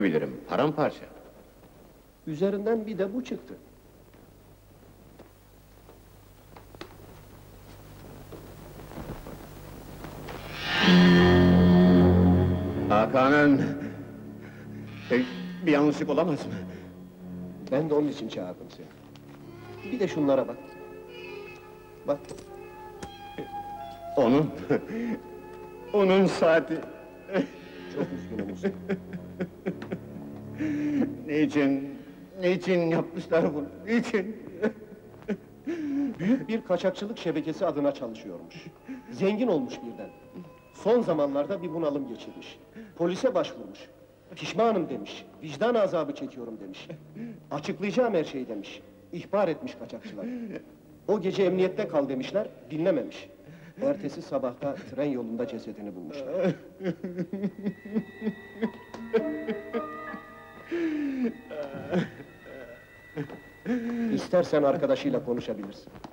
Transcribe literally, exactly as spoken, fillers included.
Bilirim, paramparça. Üzerinden bir de bu çıktı. Hakan'ın... E, bir yanlışlık olamaz mı? Ben de onun için çağırdım seni. Bir de şunlara bak. Bak, Onun... Onun saati... çok üzgünüm usta. Niçin... Niçin yapmışlar bunu? Niçin? Büyük bir kaçakçılık şebekesi adına çalışıyormuş. Zengin olmuş birden. Son zamanlarda bir bunalım geçirmiş. Polise başvurmuş. Pişmanım demiş, vicdan azabı çekiyorum demiş. Açıklayacağım her şeyi demiş. İhbar etmiş kaçakçılar. O gece emniyette kal demişler, dinlememiş. Ertesi sabahta tren yolunda cesedini bulmuşlar. İstersen arkadaşıyla konuşabilirsin.